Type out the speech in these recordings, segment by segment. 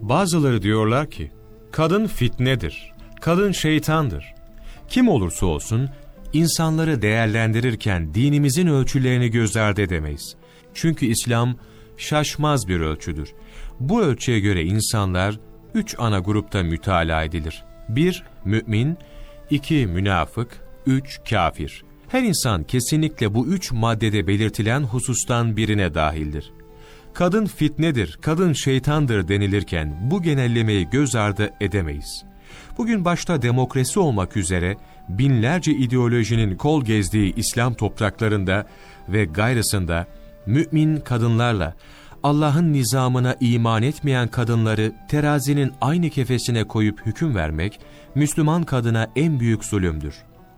Bazıları diyorlar ki, kadın fitnedir, kadın şeytandır. Kim olursa olsun, insanları değerlendirirken dinimizin ölçülerini göz ardı edemeyiz. Çünkü İslam şaşmaz bir ölçüdür. Bu ölçüye göre insanlar 3 ana grupta mütalaa edilir. 1. Mümin, 2. Münafık, 3. Kafir. Her insan kesinlikle bu 3 maddede belirtilen husustan birine dahildir. Kadın fitnedir, kadın şeytandır denilirken bu genellemeyi göz ardı edemeyiz. Bugün başta demokrasi olmak üzere binlerce ideolojinin kol gezdiği İslam topraklarında ve gayrısında mümin kadınlarla Allah'ın nizamına iman etmeyen kadınları terazinin aynı kefesine koyup hüküm vermek, Müslüman kadına en büyük zulümdür.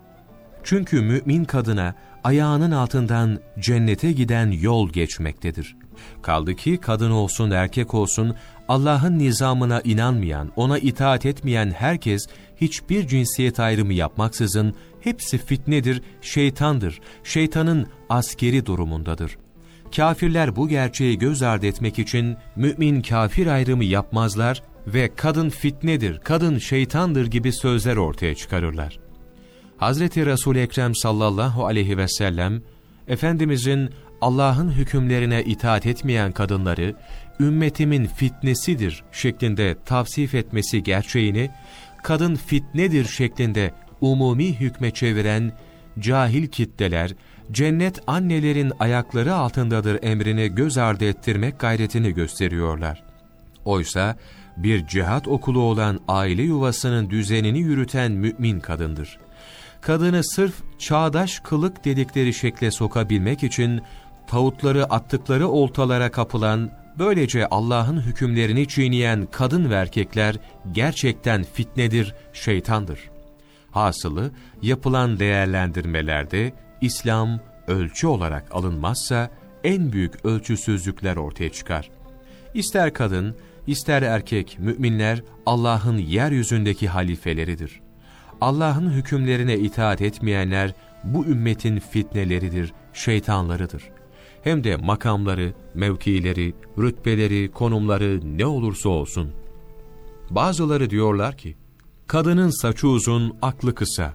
Çünkü mümin kadına ayağının altından cennete giden yol geçmektedir. Kaldı ki kadın olsun erkek olsun Allah'ın nizamına inanmayan, ona itaat etmeyen herkes hiçbir cinsiyet ayrımı yapmaksızın hepsi fitnedir, şeytandır, şeytanın askeri durumundadır. Kafirler bu gerçeği göz ardı etmek için mümin kafir ayrımı yapmazlar ve kadın fitnedir, kadın şeytandır gibi sözler ortaya çıkarırlar. Hazreti Resul-i Ekrem sallallahu aleyhi ve sellem, Efendimizin Allah'ın hükümlerine itaat etmeyen kadınları, ümmetimin fitnesidir şeklinde tavsif etmesi gerçeğini, kadın fitnedir şeklinde umumi hükme çeviren cahil kitleler, cennet annelerin ayakları altındadır emrini göz ardı ettirmek gayretini gösteriyorlar. Oysa bir cihat okulu olan aile yuvasının düzenini yürüten mümin kadındır. Kadını sırf çağdaş kılık dedikleri şekle sokabilmek için tağutları attıkları oltalara kapılan, böylece Allah'ın hükümlerini çiğneyen kadın ve erkekler gerçekten fitnedir, şeytandır. Hasılı yapılan değerlendirmelerde İslam ölçü olarak alınmazsa en büyük ölçüsüzlükler ortaya çıkar. İster kadın, ister erkek müminler Allah'ın yeryüzündeki halifeleridir. Allah'ın hükümlerine itaat etmeyenler bu ümmetin fitneleridir, şeytanlarıdır. Hem de makamları, mevkileri, rütbeleri, konumları ne olursa olsun. Bazıları diyorlar ki, kadının saçı uzun, aklı kısa.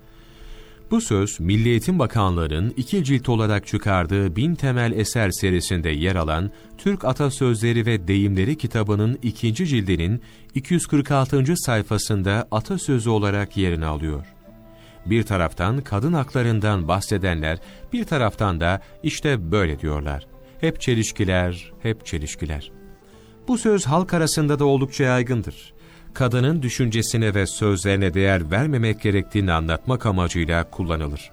Bu söz, Milli Eğitim Bakanlığı'nın 2 cilt olarak çıkardığı 1000 temel eser serisinde yer alan Türk Atasözleri ve Deyimleri kitabının 2. cildinin 246. sayfasında atasözü olarak yerini alıyor. Bir taraftan kadın haklarından bahsedenler, bir taraftan da işte böyle diyorlar. Hep çelişkiler, hep çelişkiler. Bu söz halk arasında da oldukça yaygındır. Kadının düşüncesine ve sözlerine değer vermemek gerektiğini anlatmak amacıyla kullanılır.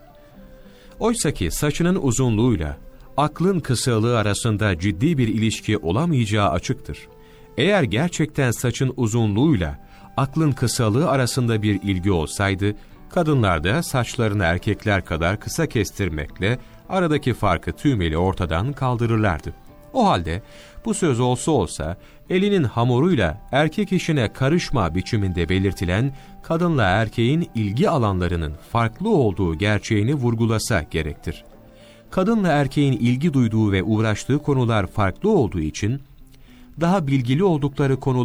Oysaki saçının uzunluğuyla aklın kısalığı arasında ciddi bir ilişki olamayacağı açıktır. Eğer gerçekten saçın uzunluğuyla aklın kısalığı arasında bir ilgi olsaydı, kadınlar da saçlarını erkekler kadar kısa kestirmekle aradaki farkı tümüyle ortadan kaldırırlardı. O halde bu söz olsa olsa elinin hamuruyla erkek işine karışma biçiminde belirtilen kadınla erkeğin ilgi alanlarının farklı olduğu gerçeğini vurgulasa gerektir. Kadınla erkeğin ilgi duyduğu ve uğraştığı konular farklı olduğu için daha bilgili oldukları konular